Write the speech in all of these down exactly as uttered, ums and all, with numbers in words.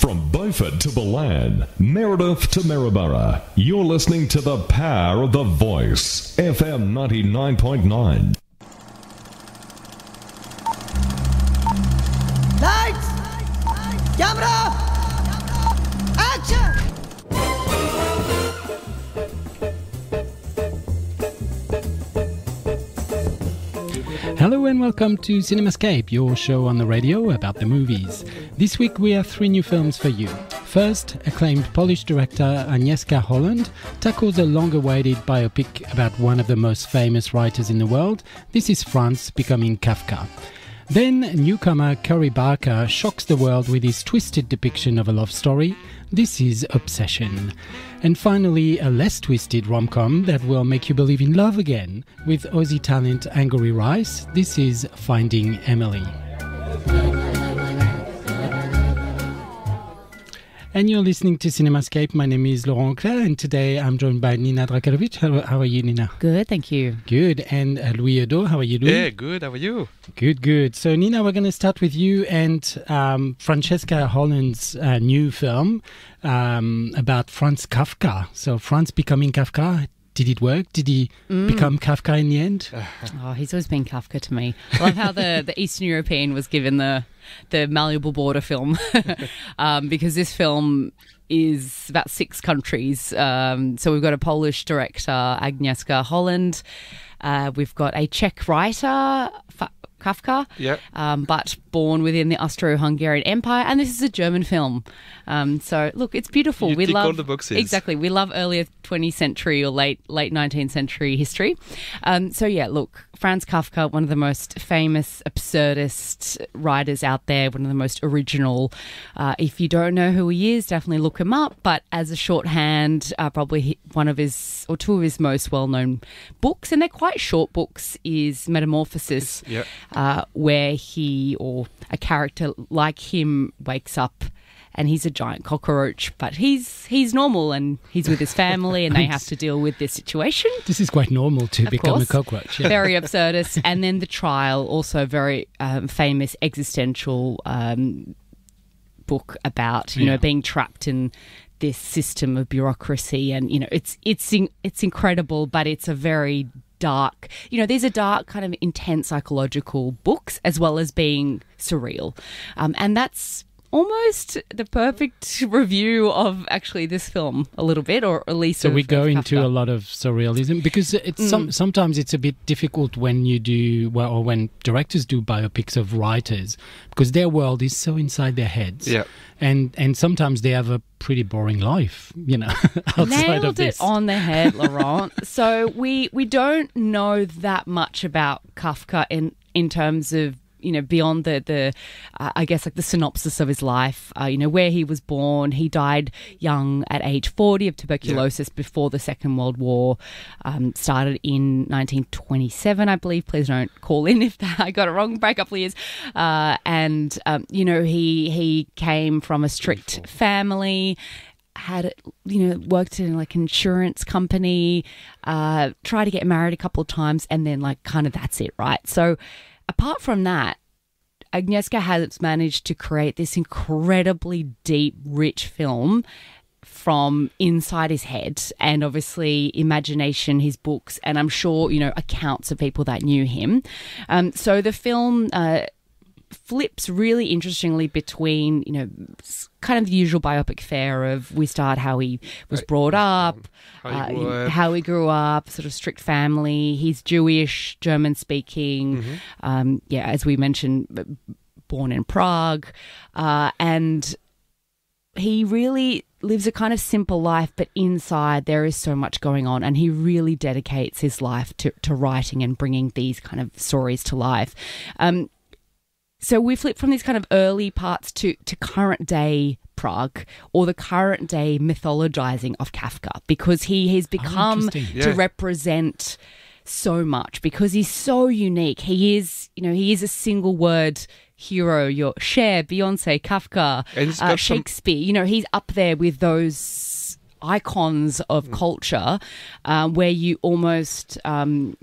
From Beaufort to Balan, Meredith to Maryborough, you're listening to the power of the voice. F M ninety-nine point nine. Lights! Camera! Action! Hello and welcome to Cinemascape, your show on the radio about the movies. This week we have three new films for you. First, acclaimed Polish director Agnieszka Holland tackles a long-awaited biopic about one of the most famous writers in the world. This is Franz becoming Kafka. Then, newcomer Curry Barker shocks the world with his twisted depiction of a love story. This is Obsession. And finally, a less twisted rom-com that will make you believe in love again with Aussie talent Angourie Rice. This is Finding Emily. And you're listening to Cinemascape. My name is Laurent Claire, and today I'm joined by Nina Drakarovic. How, how are you, Nina? Good, thank you. Good. And uh, Louis Edo, how are you doing? Yeah, good. How are you? Good, good. So, Nina, we're going to start with you and um, Francesca Holland's uh, new film um, about Franz Kafka. So, Franz becoming Kafka. Did it work? Did he mm. become Kafka in the end? Oh, he's always been Kafka to me. I love how the, the Eastern European was given the the malleable border film um, because this film is about six countries. Um, so we've got a Polish director, Agnieszka Holland. Uh, we've got a Czech writer, Fa- Kafka, yep. um, but born within the Austro-Hungarian Empire, and this is a German film. Um, so look, it's beautiful. You we tick love all the boxes. Exactly. We love earlier twentieth century or late late nineteenth century history. Um, so yeah, look, Franz Kafka, one of the most famous absurdist writers out there, one of the most original. Uh, if you don't know who he is, definitely look him up. But as a shorthand, uh, probably one of his or two of his most well-known books, and they're quite short books, is Metamorphosis, Yep. uh, where he or a character like him wakes up and he's a giant cockroach, but he's he's normal and he's with his family and they have to deal with this situation. This is quite normal to Of become course. a cockroach. Yeah. Very absurdist. And then the trial, also very um, famous existential um, book about, you Yeah. know, being trapped in this system of bureaucracy. And, you know, it's it's in, it's incredible, but it's a very dark, you know, these are dark, kind of intense psychological books as well as being surreal. Um, and that's almost the perfect review of actually this film a little bit, or at least So of, we go of into Kafka. a lot of surrealism because it's Mm. some, sometimes it's a bit difficult when you do, well, or when directors do biopics of writers, because their world is so inside their heads. Yeah. And and sometimes they have a pretty boring life, you know, outside Nailed of this. it on the head, Laurent. So we we don't know that much about Kafka in in terms of, you know, beyond the, the uh, I guess, like the synopsis of his life, uh, you know, where he was born. He died young at age forty of tuberculosis yeah. before the Second World War um, started in nineteen twenty-seven, I believe. Please don't call in if I got it wrong. Break up, please. Uh, and, um, you know, he, he came from a strict Beautiful. family, had, you know, worked in like an insurance company, uh, tried to get married a couple of times, and then like kind of that's it, right? So apart from that, Agnieszka has managed to create this incredibly deep, rich film from inside his head, and obviously imagination, his books, and I'm sure, you know, accounts of people that knew him. Um, so the film uh, flips really interestingly between, you know, kind of the usual biopic fare of we start how he was brought up, how he, uh, up. how he grew up, sort of strict family. He's Jewish, German speaking. Mm-hmm. Um, yeah, as we mentioned, born in Prague, uh, and he really lives a kind of simple life, but inside there is so much going on, and he really dedicates his life to, to writing and bringing these kind of stories to life. Um, So we flip from these kind of early parts to, to current day Prague, or the current day mythologizing of Kafka, because he has become interesting. to Yeah. represent so much, because he's so unique. He is, you know, he is a single word hero. Your Cher, Beyonce, Kafka, And he's uh, got some- Shakespeare. You know, he's up there with those icons of culture, um, where you almost um,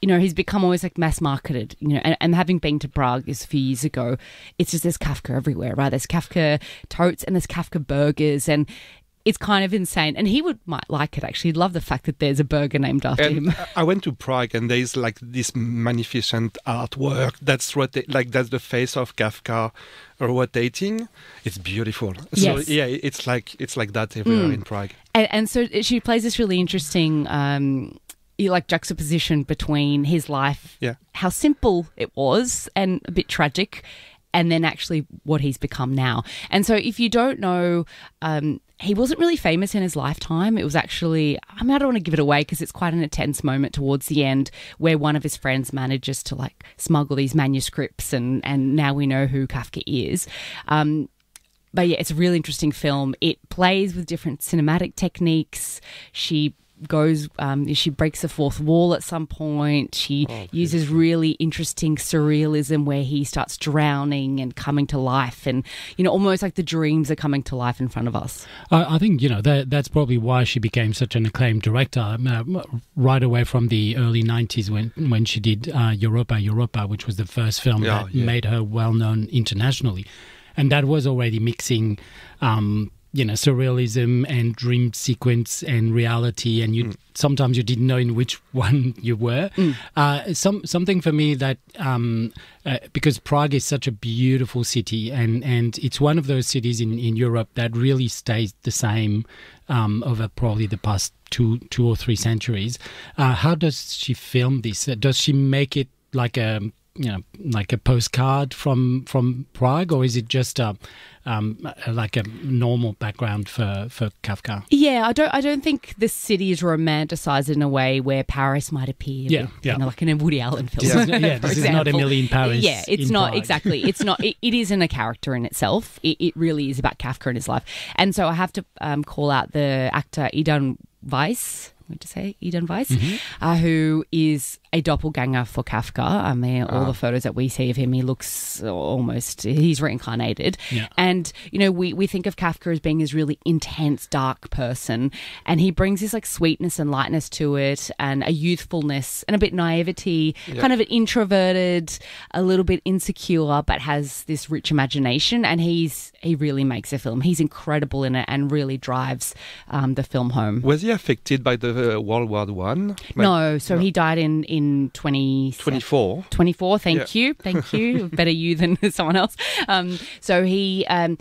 you know, he's become always like mass marketed, you know, and, and having been to Prague this a few years ago, it's just there's Kafka everywhere, right? There's Kafka totes and there's Kafka burgers, and it's kind of insane. And he would might like it, actually. He'd love the fact that there's a burger named after and him. I went to Prague, and there's like this magnificent artwork that's rota- like that's the face of Kafka rotating. It's beautiful. So Yes. yeah, it's like it's like that everywhere Mm. in Prague. And, and so she plays this really interesting, um, like juxtaposition between his life, Yeah. how simple it was and a bit tragic, and then actually what he's become now. And so if you don't know, um, he wasn't really famous in his lifetime. It was actually, I mean, I don't want to give it away because it's quite an intense moment towards the end where one of his friends manages to like smuggle these manuscripts, and, and now we know who Kafka is. Um, But yeah, it's a really interesting film. It plays with different cinematic techniques. She goes, um, she breaks the fourth wall at some point. She Oh, uses really interesting surrealism where he starts drowning and coming to life, and you know, almost like the dreams are coming to life in front of us. I, I think, you know, that that's probably why she became such an acclaimed director uh, right away from the early nineties when, when she did uh, Europa, Europa, which was the first film Yeah, that yeah. made her well-known internationally. And that was already mixing, um, you know, surrealism and dream sequence and reality. And you Mm. sometimes you didn't know in which one you were. Mm. Uh, some something for me that um, uh, because Prague is such a beautiful city, and, and it's one of those cities in, in Europe that really stays the same um, over probably the past two two or three centuries. Uh, how does she film this? Uh, Does she make it like a you know, like a postcard from from Prague, or is it just a um, like a normal background for, for Kafka? Yeah, I don't. I don't think the city is romanticized in a way where Paris might appear. Yeah, with, yeah. You know, like in a Woody Allen film. This is, yeah, for this is not example. Emily in Paris. Yeah, it's in not Prague. exactly. It's not. It, it isn't a character in itself. It, it really is about Kafka and his life. And so I have to um, call out the actor Idan Weiss. What to say, Eden Weiss, Mm-hmm. uh, who is a doppelganger for Kafka. I mean, all Ah. the photos that we see of him, he looks almost, he's reincarnated. Yeah. And, you know, we, we think of Kafka as being this really intense, dark person, and he brings this like sweetness and lightness to it, and a youthfulness and a bit naivety, Yeah. kind of an introverted, a little bit insecure, but has this rich imagination. And he's, he really makes a film. He's incredible in it and really drives um, the film home. Was he affected by the uh, World War One? Like, No, so no. he died in in twenty twenty-four. twenty-four. Thank Yeah. you, thank you. Better you than someone else. Um, so he, um,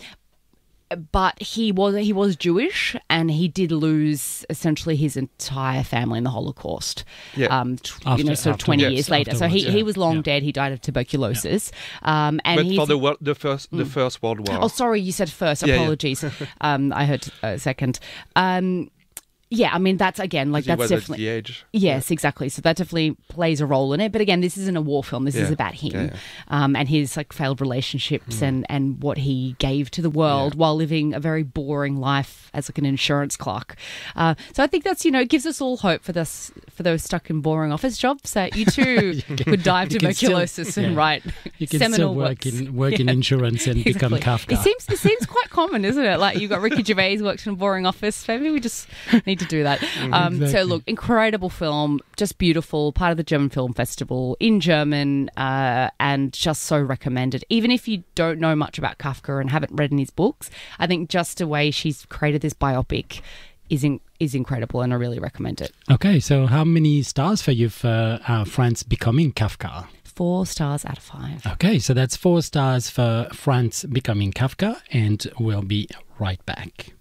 but he was he was Jewish, and he did lose essentially his entire family in the Holocaust. Yeah. Um, t- you After- know, sort of twenty afterwards, years later. So he, afterwards, he yeah. was long Yeah. dead. He died of tuberculosis. Um, and But he's, for the wor- the first the first World War. Oh, sorry, you said first. Yeah, yeah. Apologies. um, I heard uh, second. Um, yeah, I mean that's again like he that's was at definitely. the age. Yes, exactly. So that definitely plays a role in it. But again, this isn't a war film. This is Yeah. about him Yeah, yeah. Um, and his like failed relationships and, and what he gave to the world Yeah. while living a very boring life as like an insurance clerk. Uh, so I think that's, you know, it gives us all hope for this for those stuck in boring office jobs that you too could die of you can still- tuberculosis and yeah. write You can seminal still work works. in work in Yeah. insurance and become Exactly. Kafka. It seems it seems quite common, isn't it? Like you got Ricky Gervais works in a boring office. Maybe we just need to do that. Um, So Exactly. look, incredible film, just beautiful, part of the German Film Festival in German, uh, and just so recommended. Even if you don't know much about Kafka and haven't read in his books, I think just the way she's created this biopic is in, is incredible, and I really recommend it. Okay, so how many stars for you for uh, France Becoming Kafka? Four stars out of five. Okay, so that's four stars for France Becoming Kafka, and we'll be right back.